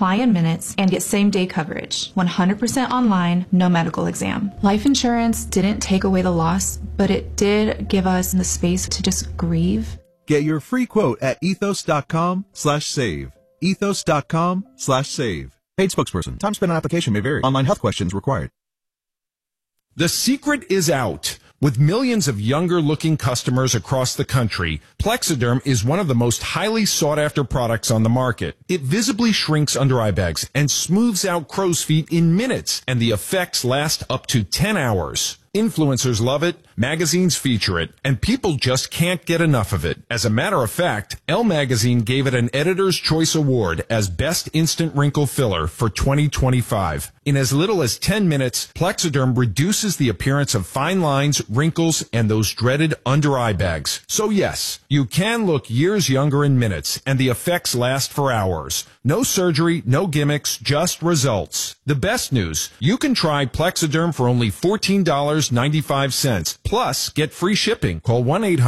apply in minutes, and get same-day coverage. 100% online, no medical exam. Life insurance didn't take away the loss, but it did give us the space to just grieve. Get your free quote at ethos.com/save. Ethos.com/save. Paid spokesperson. Time spent on application may vary. Online health questions required. The secret is out. With millions of younger-looking customers across the country, Plexiderm is one of the most highly sought-after products on the market. It visibly shrinks under eye bags and smooths out crow's feet in minutes, and the effects last up to 10 hours. Influencers love it, magazines feature it, and people just can't get enough of it. As a matter of fact, Elle magazine gave it an Editor's Choice Award as Best Instant Wrinkle Filler for 2025. In as little as 10 minutes, Plexiderm reduces the appearance of fine lines, wrinkles, and those dreaded under-eye bags. So yes, you can look years younger in minutes, and the effects last for hours. No surgery, no gimmicks, just results. The best news, you can try Plexiderm for only $14.95. Plus, get free shipping. Call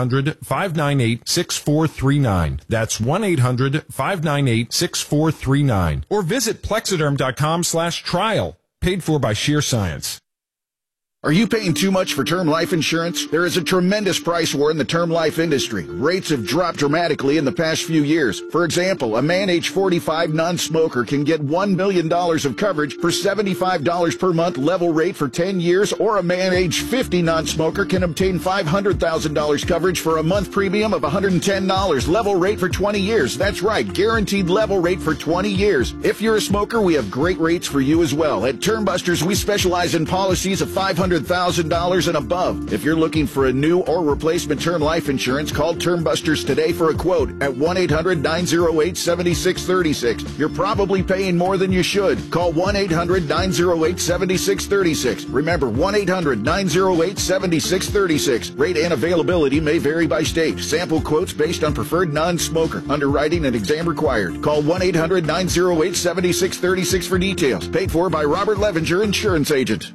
1-800-598-6439. That's 1-800-598-6439. Or visit Plexiderm.com/trial. Paid for by Sheer Science. Are you paying too much for term life insurance? There is a tremendous price war in the term life industry. Rates have dropped dramatically in the past few years. For example, a man age 45 non-smoker can get $1 million of coverage for $75 per month level rate for 10 years, or a man age 50 non-smoker can obtain $500,000 coverage for a month premium of $110 level rate for 20 years. That's right, guaranteed level rate for 20 years. If you're a smoker, we have great rates for you as well. At Termbusters, we specialize in policies of $500,000 and above. If you're looking for a new or replacement term life insurance, call Termbusters today for a quote at 1-800-908-7636. You're probably paying more than you should. Call 1-800-908-7636. Remember, 1-800-908-7636. Rate and availability may vary by state. Sample quotes based on preferred non-smoker. Underwriting and exam required. Call 1-800-908-7636 for details. Paid for by Robert Levenger, Insurance Agent.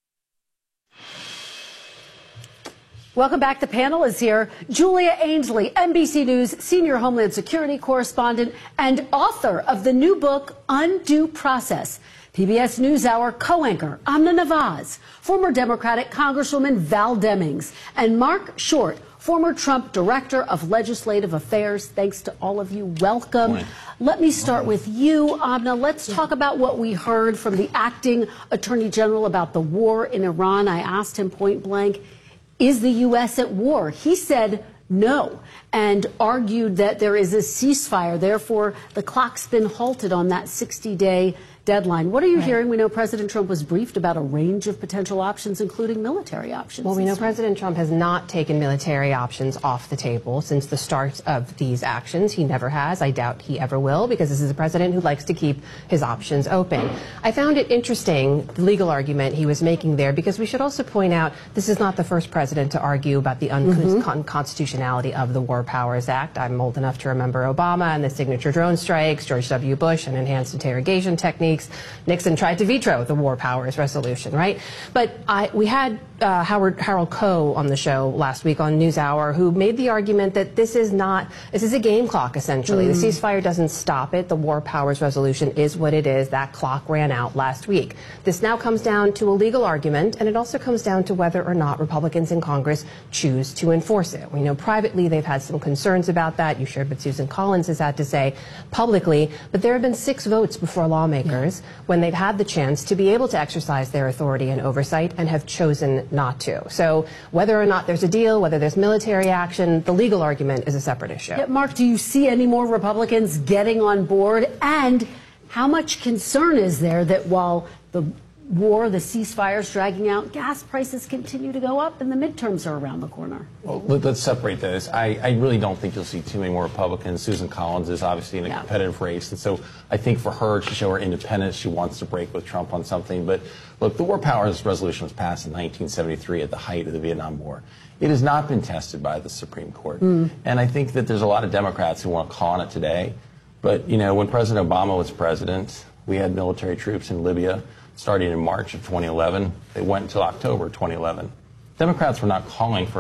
Welcome back. The panel is here. Julia Ainsley, NBC News senior Homeland Security correspondent and author of the new book, Undue Process. PBS NewsHour co-anchor Amna Nawaz, former Democratic Congresswoman Val Demings, and Mark Short, former Trump Director of Legislative Affairs. Thanks to all of you. Welcome. Let me start with you, Amna. Let's talk about what we heard from the acting Attorney General about the war in Iran. I asked him point blank, is the U.S. at war? He said no, and argued that there is a ceasefire. Therefore, the clock's been halted on that 60-day deadline. What are you hearing? We know President Trump was briefed about a range of potential options, including military options. Well, we know President Trump has not taken military options off the table since the start of these actions. He never has. I doubt he ever will, because this is a president who likes to keep his options open. I found it interesting, the legal argument he was making there, because we should also point out this is not the first president to argue about the unconstitutionality of the War Powers Act. I'm old enough to remember Obama and the signature drone strikes, George W. Bush and enhanced interrogation techniques. Nixon tried to veto the War Powers Resolution, right? But we had Harold Koh on the show last week on NewsHour, who made the argument that this is a game clock, essentially. The ceasefire doesn't stop it. The War Powers Resolution is what it is. That clock ran out last week. This now comes down to a legal argument, and it also comes down to whether or not Republicans in Congress choose to enforce it. We know privately they've had some concerns about that. You shared what Susan Collins has had to say publicly, but there have been 6 votes before lawmakers when they've had the chance to be able to exercise their authority and oversight and have chosen not to. So whether or not there's a deal, whether there's military action, the legal argument is a separate issue. Yeah, Mark, do you see any more Republicans getting on board? And how much concern is there that while the war, the ceasefire is dragging out, gas prices continue to go up and the midterms are around the corner? Well, let's separate those. I really don't think you'll see too many more Republicans. Susan Collins is obviously in a competitive race, and so I think for her to show her independence, she wants to break with Trump on something. But look, the War Powers Resolution was passed in 1973 at the height of the Vietnam War. It has not been tested by the Supreme Court. And I think that there's a lot of Democrats who want to call on it today. But, you know, when President Obama was president, we had military troops in Libya starting in March of 2011. They went until October 2011. Democrats were not calling for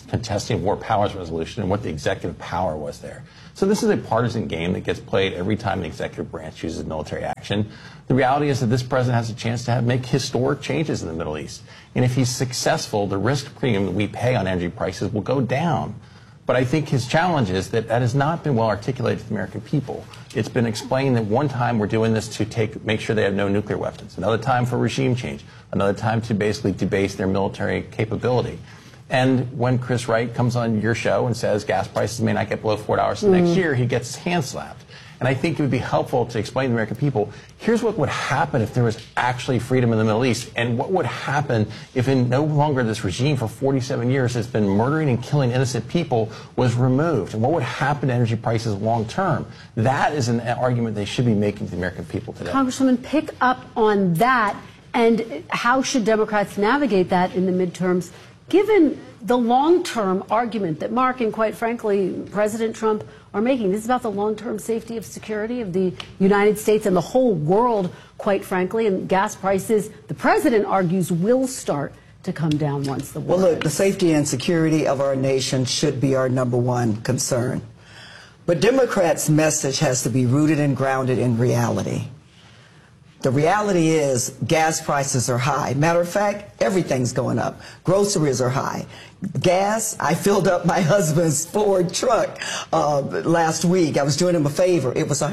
contesting war powers resolution and what the executive power was there. So this is a partisan game that gets played every time the executive branch uses military action. The reality is that this president has a chance to make historic changes in the Middle East. And if he's successful, the risk premium that we pay on energy prices will go down. But I think his challenge is that that has not been well articulated to the American people. It's been explained that one time we're doing this to make sure they have no nuclear weapons, another time for regime change, another time to basically debase their military capability. And when Chris Wright comes on your show and says gas prices may not get below $4 the next year, he gets hand slapped. And I think it would be helpful to explain to the American people, here's what would happen if there was actually freedom in the Middle East, and what would happen if no longer this regime for 47 years has been murdering and killing innocent people was removed, and what would happen to energy prices long term. That is an argument they should be making to the American people today. Congresswoman, pick up on that, and how should Democrats navigate that in the midterms, given the long-term argument that Mark and, quite frankly, President Trump are making? This is about the long-term safety of security of the United States and the whole world, quite frankly, and gas prices, the president argues, will start to come down once the war ends. Look, the safety and security of our nation should be our #1 concern. But Democrats' message has to be rooted and grounded in reality. The reality is gas prices are high. Matter of fact, everything's going up. Groceries are high. Gas, I filled up my husband's Ford truck last week. I was doing him a favor. It was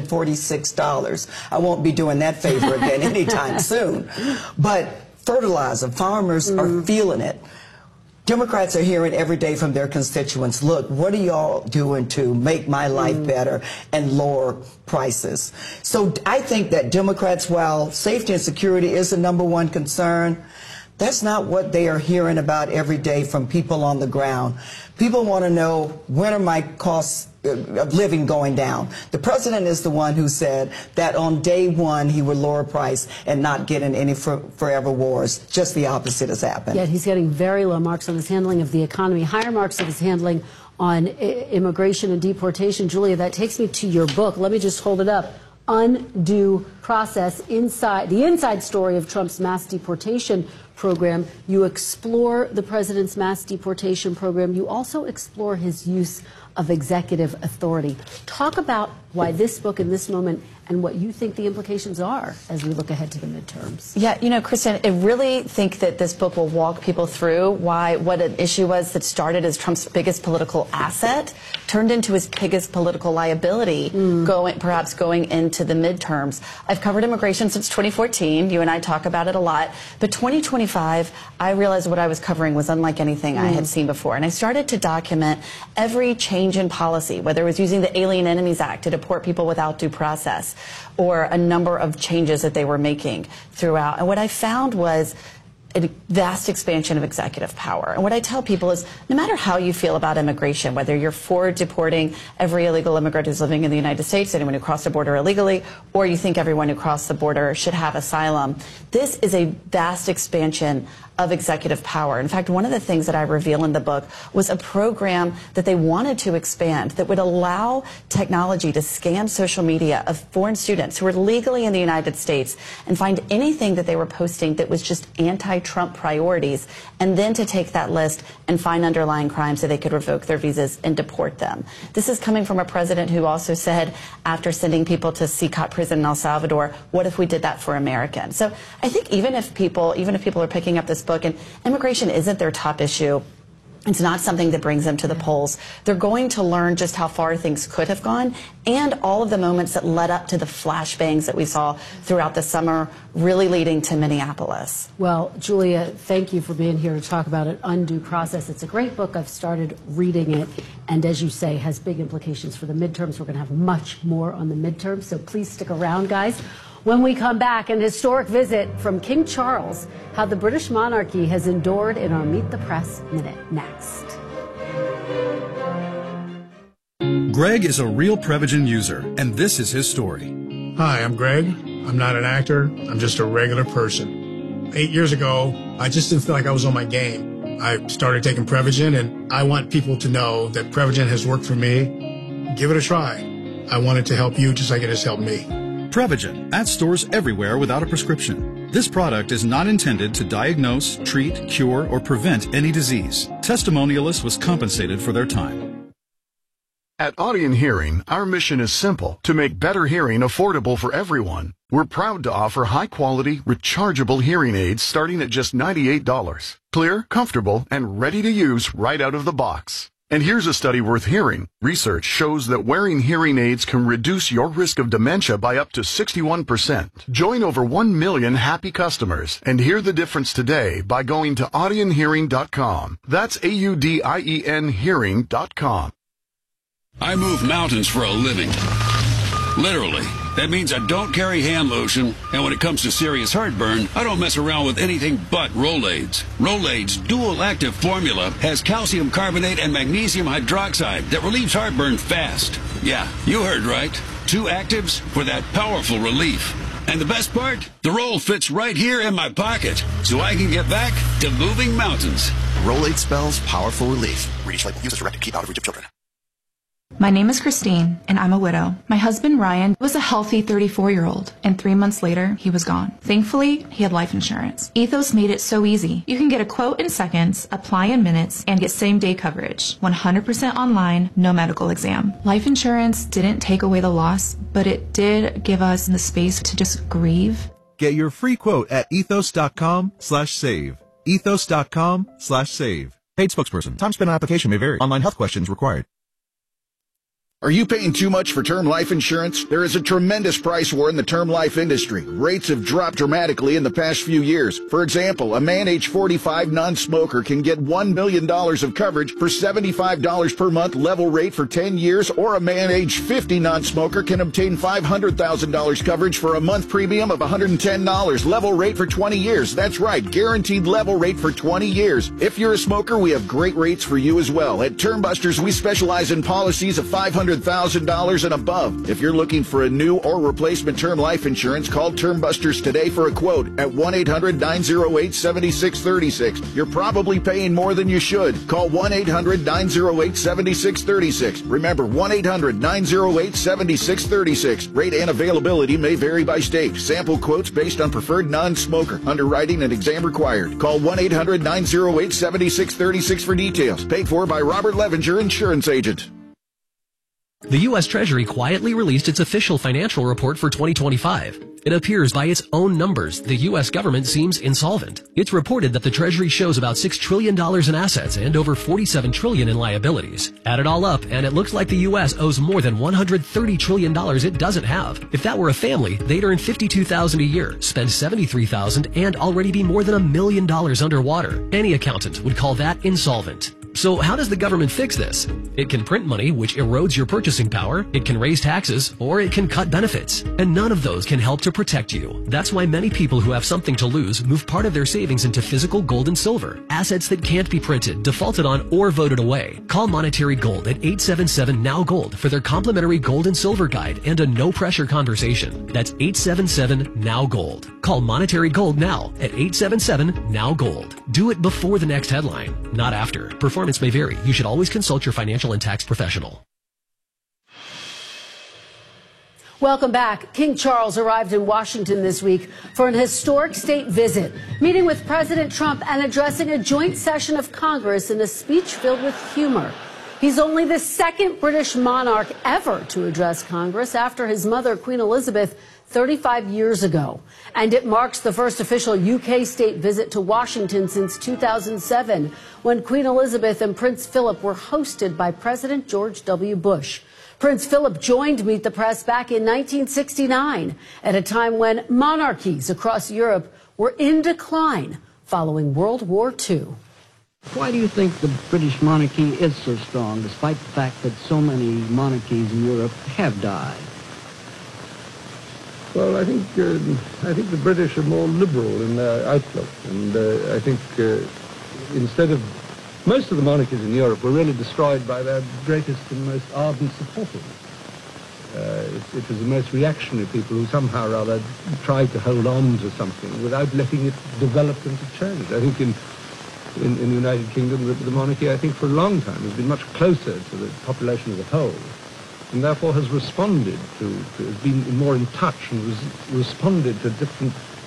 $146. I won't be doing that favor again anytime soon. But fertilizer, farmers are feeling it. Democrats are hearing every day from their constituents, look, what are y'all doing to make my life better and lower prices? So I think that Democrats, while safety and security is the #1 concern, that's not what they are hearing about every day from people on the ground. People want to know, when are my costs of living going down? The president is the one who said that on day one he would lower price and not get in any forever wars. Just the opposite has happened. Yet he's getting very low marks on his handling of the economy, higher marks of his handling on immigration and deportation. Julia, that takes me to your book. Let me just hold it up. Undue Process, the inside story of Trump's mass deportation program. You explore the president's mass deportation program. You also explore his use of executive authority. Talk about why this book in this moment and what you think the implications are as we look ahead to the midterms. Yeah, you know, Kristen, I really think that this book will walk people through what an issue was that started as Trump's biggest political asset turned into his biggest political liability, perhaps going into the midterms. I've covered immigration since 2014. You and I talk about it a lot. But 2025, I realized what I was covering was unlike anything I had seen before. And I started to document every change in policy, whether it was using the Alien Enemies Act to deport people without due process, or a number of changes that they were making throughout. And what I found was a vast expansion of executive power. And what I tell people is, no matter how you feel about immigration, whether you're for deporting every illegal immigrant who's living in the United States, anyone who crossed the border illegally, or you think everyone who crossed the border should have asylum, this is a vast expansion of executive power. In fact, one of the things that I reveal in the book was a program that they wanted to expand that would allow technology to scan social media of foreign students who were legally in the United States and find anything that they were posting that was just anti-Trump priorities, and then to take that list and find underlying crimes so they could revoke their visas and deport them. This is coming from a president who also said, after sending people to CICOT prison in El Salvador, what if we did that for Americans? So I think even if people are picking up this book, and immigration isn't their top issue, it's not something that brings them to the polls, they're going to learn just how far things could have gone and all of the moments that led up to the flashbangs that we saw throughout the summer, really leading to Minneapolis. Well, Julia, thank you for being here to talk about it. Undue Process. It's a great book. I've started reading it, and as you say, has big implications for the midterms. We're going to have much more on the midterms, so please stick around, guys. When we come back, an historic visit from King Charles, how the British monarchy has endured in our Meet the Press Minute. Next. Greg is a real Prevagen user, and this is his story. Hi, I'm Greg. I'm not an actor. I'm just a regular person. 8 years ago, I just didn't feel like I was on my game. I started taking Prevagen, and I want people to know that Prevagen has worked for me. Give it a try. I want it to help you just like it has helped me. Prevagen, at stores everywhere without a prescription. This product is not intended to diagnose, treat, cure, or prevent any disease. Testimonialists was compensated for their time. At Audion Hearing, our mission is simple: to make better hearing affordable for everyone. We're proud to offer high-quality, rechargeable hearing aids starting at just $98. Clear, comfortable, and ready to use right out of the box. And here's a study worth hearing. Research shows that wearing hearing aids can reduce your risk of dementia by up to 61%. Join over 1 million happy customers and hear the difference today by going to audionhearing.com. That's AUDIEN hearing.com. I move mountains for a living. Literally. That means I don't carry hand lotion, and when it comes to serious heartburn, I don't mess around with anything but Rolaids. Rolaids' dual-active formula has calcium carbonate and magnesium hydroxide that relieves heartburn fast. Yeah, you heard right. 2 actives for that powerful relief. And the best part? The roll fits right here in my pocket, so I can get back to moving mountains. Rolaid spells powerful relief. Read each label. Use as directed. Keep out of reach of children. My name is Christine, and I'm a widow. My husband, Ryan, was a healthy 34-year-old, and 3 months later, he was gone. Thankfully, he had life insurance. Ethos made it so easy. You can get a quote in seconds, apply in minutes, and get same-day coverage. 100% online, no medical exam. Life insurance didn't take away the loss, but it did give us the space to just grieve. Get your free quote at ethos.com/save. Ethos.com/save. Paid spokesperson. Time spent on application may vary. Online health questions required. Are you paying too much for term life insurance? There is a tremendous price war in the term life industry. Rates have dropped dramatically in the past few years. For example, a man age 45 non-smoker can get $1 million of coverage for $75 per month level rate for 10 years, or a man age 50 non-smoker can obtain $500,000 coverage for a month premium of $110 level rate for 20 years. That's right, guaranteed level rate for 20 years. If you're a smoker, we have great rates for you as well. At Term Busters, we specialize in policies of $500,000 and above. If you're looking for a new or replacement term life insurance, call Term Busters today for a quote at 1-800-908-7636. You're probably paying more than you should. Call 1-800-908-7636. Remember, 1-800-908-7636. Rate and availability may vary by state. Sample quotes based on preferred non-smoker. Underwriting and exam required. Call 1-800-908-7636 for details. Paid for by Robert Levinger, insurance agent. The U.S. Treasury quietly released its official financial report for 2025. It appears by its own numbers the U.S. government seems insolvent. It's reported that the Treasury shows about $6 trillion in assets and over $47 trillion in liabilities. Add it all up, and it looks like the U.S. owes more than $130 trillion it doesn't have. If that were a family, they'd earn $52,000 a year, spend $73,000, and already be more than $1 million underwater. Any accountant would call that insolvent. So how does the government fix this? It can print money, which erodes your purchasing power, it can raise taxes, or it can cut benefits. And none of those can help to protect you. That's why many people who have something to lose move part of their savings into physical gold and silver, assets that can't be printed, defaulted on, or voted away. Call Monetary Gold at 877-NOW-GOLD for their complimentary gold and silver guide and a no-pressure conversation. That's 877-NOW-GOLD. Call Monetary Gold now at 877-NOW-GOLD. Do it before the next headline, not after. Performance may vary. You should always consult your financial and tax professional. Welcome back. King Charles arrived in Washington this week for an historic state visit, meeting with President Trump and addressing a joint session of Congress in a speech filled with humor. He's only the second British monarch ever to address Congress after his mother, Queen Elizabeth, 35 years ago. And it marks the first official UK state visit to Washington since 2007, when Queen Elizabeth and Prince Philip were hosted by President George W. Bush. Prince Philip joined Meet the Press back in 1969, at a time when monarchies across Europe were in decline following World War II. Why do you think the British monarchy is so strong, despite the fact that so many monarchies in Europe have died? Well, I think the British are more liberal in their outlook, and I think instead of most of the monarchies in Europe were really destroyed by their greatest and most ardent supporters. It was the most reactionary people who somehow or other tried to hold on to something without letting it develop into change. I think in the United Kingdom, the monarchy, I think for a long time, has been much closer to the population as a whole, and therefore has responded has been more in touch and responded to different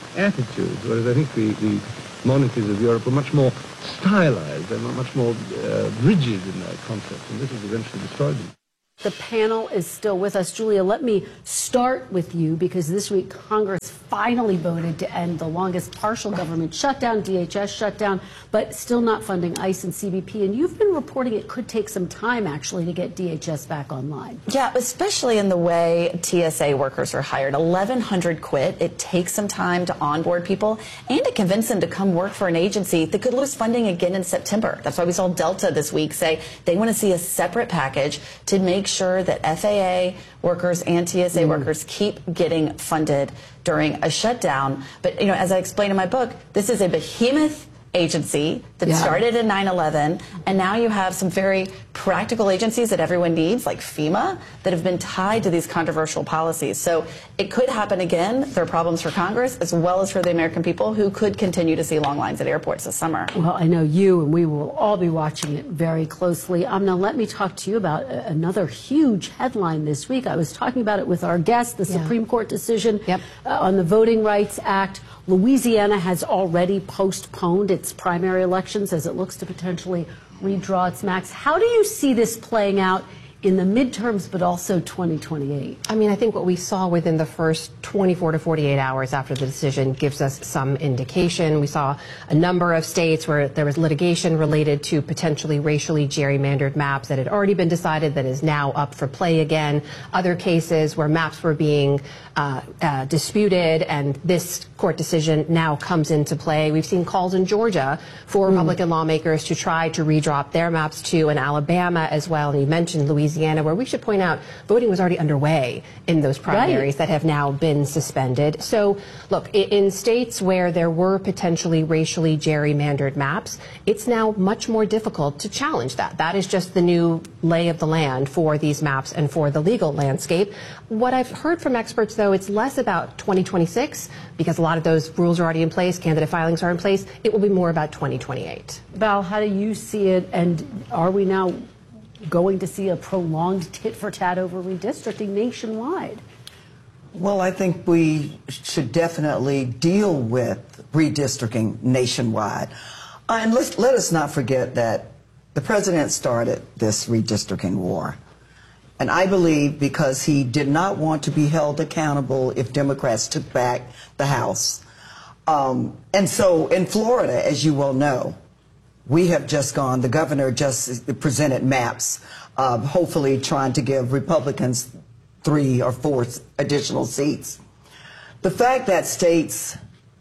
attitudes, whereas I think the monarchies of Europe were much more stylized, they were much more rigid in their concepts, and this has eventually destroyed them. The panel is still with us. Julia, let me start with you, because this week Congress finally voted to end the longest partial government shutdown, DHS shutdown, but still not funding ICE and CBP. And you've been reporting it could take some time, actually, to get DHS back online. Yeah, especially in the way TSA workers are hired. 1,100 quit. It takes some time to onboard people and to convince them to come work for an agency that could lose funding again in September. That's why we saw Delta this week say they want to see a separate package to make sure that FAA workers and TSA workers keep getting funded during a shutdown. But, you know, as I explained in my book, this is a behemoth agency that started in 9/11, and now you have some very practical agencies that everyone needs, like FEMA, that have been tied to these controversial policies. So it could happen again. There are problems for Congress as well as for the American people, who could continue to see long lines at airports this summer. Well, I know you and we will all be watching it very closely. Now let me talk to you about another huge headline this week. I was talking about it with our guest, the Supreme Court decision on the Voting Rights Act. Louisiana has already postponed its primary elections as it looks to potentially redraw its maps. How do you see this playing out in the midterms, but also 2028? I mean, I think what we saw within the first 24 to 48 hours after the decision gives us some indication. We saw a number of states where there was litigation related to potentially racially gerrymandered maps that had already been decided that is now up for play again. Other cases where maps were being disputed, and this court decision now comes into play. We've seen calls in Georgia for Republican lawmakers to try to redrop their maps too, in Alabama as well. And you mentioned Louisiana, where we should point out voting was already underway in those primaries that have now been suspended. So, look, in states where there were potentially racially gerrymandered maps, it's now much more difficult to challenge that. That is just the new lay of the land for these maps and for the legal landscape. What I've heard from experts, though, it's less about 2026, because a lot of those rules are already in place, candidate filings are in place. It will be more about 2028. Val, how do you see it, and are we now going to see a prolonged tit-for-tat over redistricting nationwide? Well, I think we should definitely deal with redistricting nationwide. And let us not forget that the president started this redistricting war. And I believe because he did not want to be held accountable if Democrats took back the House. And so in Florida, as you well know, we have just gone, the governor just presented maps, hopefully trying to give Republicans 3 or 4 additional seats. The fact that states,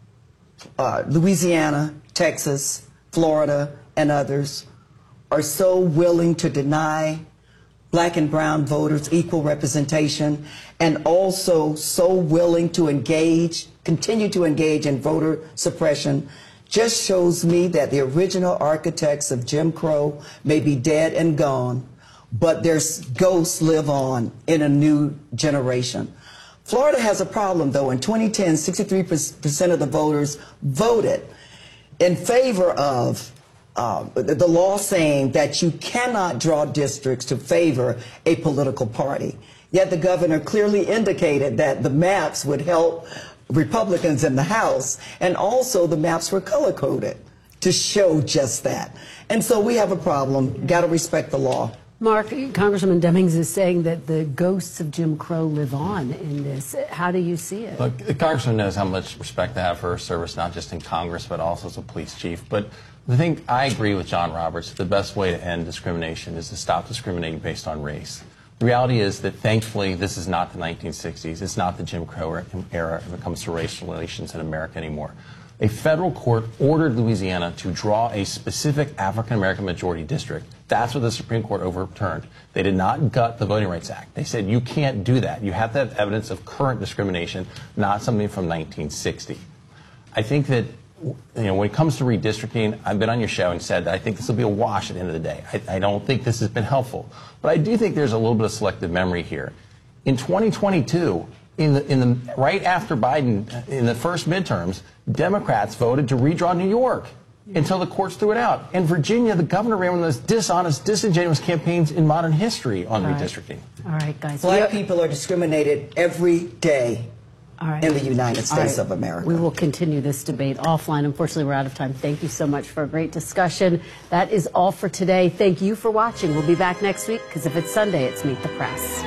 Louisiana, Texas, Florida, and others, are so willing to deny black and brown voters equal representation, and also so willing to continue to engage in voter suppression, just shows me that the original architects of Jim Crow may be dead and gone, but their ghosts live on in a new generation. Florida has a problem, though. In 2010, 63% of the voters voted in favor of the law saying that you cannot draw districts to favor a political party. Yet the governor clearly indicated that the maps would help Republicans in the House, and also the maps were color-coded to show just that. And so we have a problem. Got to respect the law. Mark, Congressman Demings is saying that the ghosts of Jim Crow live on in this. How do you see it? Look, the Congressman knows how much respect I have for her service, not just in Congress, but also as a police chief. But the thing, I agree with John Roberts, the best way to end discrimination is to stop discriminating based on race. The reality is that, thankfully, this is not the 1960s. It's not the Jim Crow era when it comes to race relations in America anymore. A federal court ordered Louisiana to draw a specific African-American majority district. That's what the Supreme Court overturned. They did not gut the Voting Rights Act. They said you can't do that. You have to have evidence of current discrimination, not something from 1960. I think that, when it comes to redistricting, I've been on your show and said that I think this will be a wash at the end of the day. I don't think this has been helpful. But I do think there's a little bit of selective memory here. In 2022, right after Biden, in the first midterms, Democrats voted to redraw New York until the courts threw it out. In Virginia, the governor ran one of those dishonest, disingenuous campaigns in modern history on redistricting. All right, guys. Black people are discriminated every day in the United States of America. We will continue this debate offline. Unfortunately, we're out of time. Thank you so much for a great discussion. That is all for today. Thank you for watching. We'll be back next week because if it's Sunday, it's Meet the Press.